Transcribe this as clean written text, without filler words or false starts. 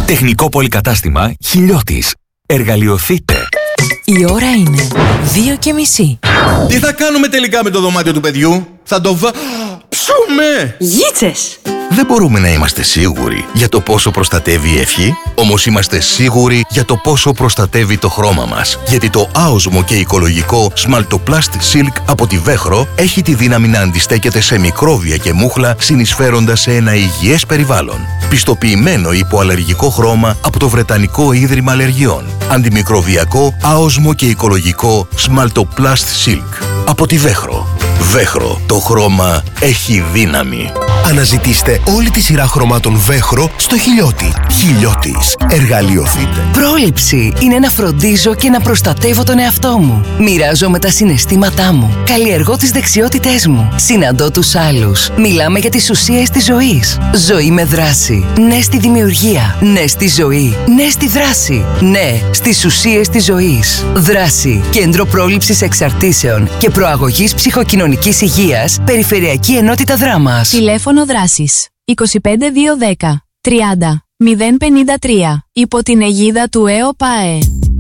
Τεχνικό πολυκατάστημα Χιλιώτης. Εργαλειοθείτε. Η ώρα είναι 2:30. Τι θα κάνουμε τελικά με το δωμάτιο του παιδιού? Θα το ψούμε! Γίτσες! Δεν μπορούμε να είμαστε σίγουροι για το πόσο προστατεύει η ευχή, όμως είμαστε σίγουροι για το πόσο προστατεύει το χρώμα μας. Γιατί το άοσμο και οικολογικό Smaltoplast Silk από τη Βέχρο έχει τη δύναμη να αντιστέκεται σε μικρόβια και μούχλα, συνεισφέροντας σε ένα υγιές περιβάλλον. Πιστοποιημένο υποαλλεργικό χρώμα από το Βρετανικό Ίδρυμα Αλλεργιών. Αντιμικροβιακό, άοσμο και οικολογικό Smaltoplast Silk από τη Βέχρο. Βέχρο, το χρώμα έχει δύναμη. Αναζητήστε όλη τη σειρά χρωμάτων Βέχρο στο Χιλιώτη. Χιλιώτης. Εργαλειοθείτε. Πρόληψη είναι να φροντίζω και να προστατεύω τον εαυτό μου. Μοιράζομαι τα συναισθήματά μου. Καλλιεργώ τις δεξιότητές μου. Συναντώ τους άλλους. Μιλάμε για τις ουσίες της ζωής. Ζωή με δράση. Ναι στη δημιουργία. Ναι στη ζωή. Ναι στη δράση. Ναι στις ουσίες της ζωής. Δράση. Κέντρο πρόληψης εξαρτήσεων και προαγωγής ψυχοκοινωνικής υγείας. Περιφερειακή Ενότητα Δράμας. Τηλέφωνο δράσης 25210 30 053 υπό την αιγίδα του ΕΟΠΑΕ.